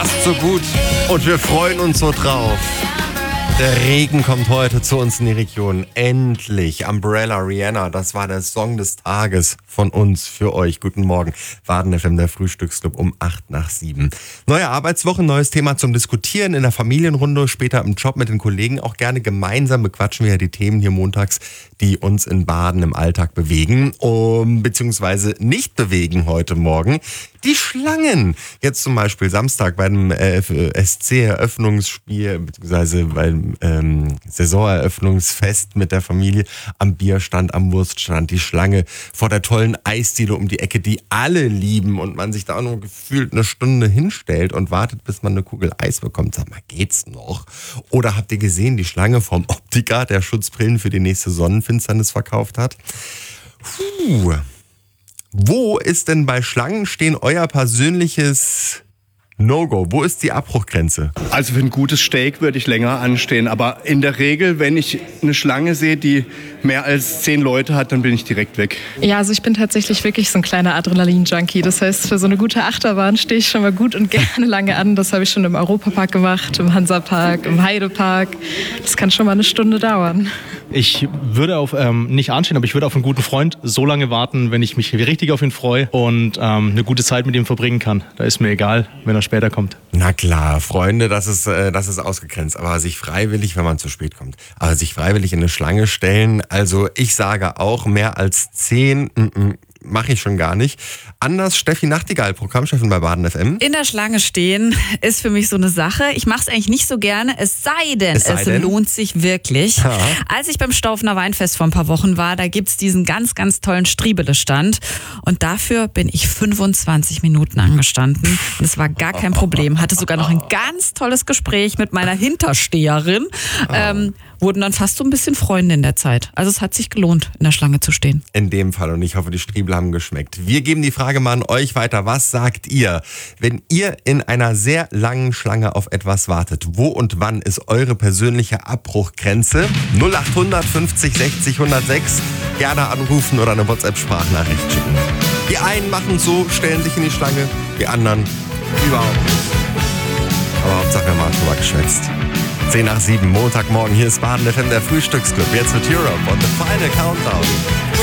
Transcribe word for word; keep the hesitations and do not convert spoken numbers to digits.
Passt so gut und wir freuen uns so drauf. Der Regen kommt heute zu uns in die Region. Endlich. Umbrella Rihanna, das war der Song des Tages von uns für euch. Guten Morgen. Baden F M, der Frühstücksclub um acht nach sieben. Neue Arbeitswoche, neues Thema zum Diskutieren in der Familienrunde, später im Job mit den Kollegen. Auch gerne gemeinsam bequatschen wir ja die Themen hier montags, die uns in Baden im Alltag bewegen, um, beziehungsweise nicht bewegen heute Morgen. Die Schlangen. Jetzt zum Beispiel Samstag bei dem äh, S C-Eröffnungsspiel, beziehungsweise beim ähm, Saisoneröffnungsfest mit der Familie am Bierstand, am Wurststand. Die Schlange vor der tollen Eisdiele um die Ecke, die alle lieben und man sich da auch nur gefühlt eine Stunde hinstellt und wartet, bis man eine Kugel Eis bekommt. Sag mal, geht's noch? Oder habt ihr gesehen, die Schlange vom Optiker, der Schutzbrillen für die nächste Sonnenfinsternis verkauft hat? Puh. Wo ist denn bei Schlangenstehen euer persönliches No-Go? Wo ist die Abbruchgrenze? Also für ein gutes Steak würde ich länger anstehen. Aber in der Regel, wenn ich eine Schlange sehe, die mehr als zehn Leute hat, dann bin ich direkt weg. Ja, also ich bin tatsächlich wirklich so ein kleiner Adrenalin-Junkie. Das heißt, für so eine gute Achterbahn stehe ich schon mal gut und gerne lange an. Das habe ich schon im Europapark gemacht, im Hansapark, im Heidepark. Das kann schon mal eine Stunde dauern. Ich würde auf, ähm, nicht anstehen, aber ich würde auf einen guten Freund so lange warten, wenn ich mich richtig auf ihn freue und ähm, eine gute Zeit mit ihm verbringen kann. Da ist mir egal, wenn er später kommt. Na klar, Freunde, das ist, äh, das ist ausgegrenzt. Aber sich freiwillig, wenn man zu spät kommt, aber sich freiwillig in eine Schlange stellen, also ich sage auch, mehr als zehn, m-m, mache ich schon gar nicht. Anders, Steffi Nachtigall, Programmchefin bei Baden F M. In der Schlange stehen ist für mich so eine Sache. Ich mache es eigentlich nicht so gerne, es sei denn, es, sei es denn? lohnt sich wirklich. Ja. Als ich beim Staufener Weinfest vor ein paar Wochen war, da gibt's diesen ganz, ganz tollen Striebele-Stand. Und dafür bin ich fünfundzwanzig Minuten angestanden. Und es war gar kein Problem. Hatte sogar noch ein ganz tolles Gespräch mit meiner Hintersteherin. Oh. Ähm, wurden dann fast so ein bisschen Freunde in der Zeit. Also es hat sich gelohnt, in der Schlange zu stehen. In dem Fall. Und ich hoffe, die Striebel haben geschmeckt. Wir geben die Frage mal an euch weiter. Was sagt ihr, wenn ihr in einer sehr langen Schlange auf etwas wartet? Wo und wann ist eure persönliche Abbruchgrenze? null acht hundert fünfzig sechzig hundertsechs. Gerne anrufen oder eine WhatsApp-Sprachnachricht schicken. Die einen machen so, stellen sich in die Schlange. Die anderen überhaupt nicht. Aber Hauptsache, wir haben drüber geschwätzt. zehn nach sieben, Montagmorgen. Hier ist Baden F M, der Frühstücksclub. Jetzt mit Europe und The Final Countdown.